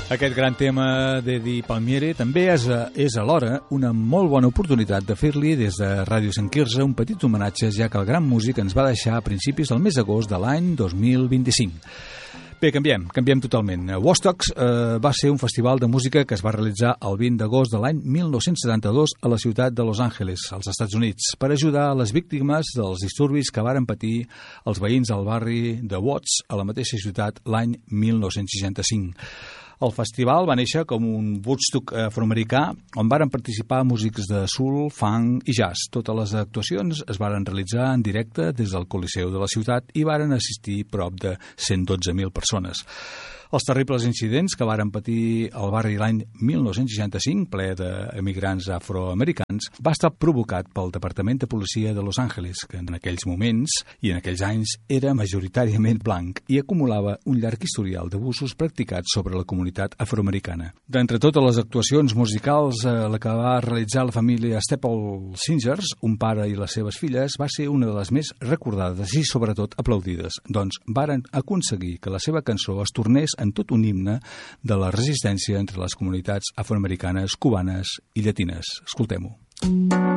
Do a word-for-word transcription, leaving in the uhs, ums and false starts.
Aquest gran tema d'Eddie Palmieri també és, és alhora una molt bona oportunitat de fer-li des de Ràdio Sant Quirze un petit homenatge, ja que el gran músic ens va deixar a principis del mes d'agost de l'any dos mil vint-i-cinc. Bé, canviem, canviem totalment. Woodstock eh, va ser un festival de música que es va realitzar el vint d'agost de l'any mil nou-cents setanta-dos a la ciutat de Los Angeles, als Estats Units, per ajudar a les víctimes dels disturbis que varen patir els veïns del barri de Watts a la mateixa ciutat l'any mil nou-cents seixanta-cinc. El festival va néixer com un Woodstock afroamericà on varen participar músics de soul, funk i jazz. Totes les actuacions es varen realitzar en directe des del Coliseu de la ciutat i varen assistir prop de cent dotze mil persones. Els terribles incidents que varen patir el barri l'any mil nou-cents seixanta-cinc, ple d'emigrants afroamericans, va estar provocat pel Departament de Policia de Los Angeles, que en aquells moments i en aquells anys era majoritàriament blanc i acumulava un llarg historial d'abusos practicats sobre la comunitat afroamericana. D'entre totes les actuacions musicals, eh, la que va realitzar la família Staple Singers, un pare i les seves filles, va ser una de les més recordades i sobretot aplaudides, doncs varen aconseguir que la seva cançó es tornés en tot un himne de la resistència entre les comunitats afroamericanes, cubanes i llatines. Escoltem-ho.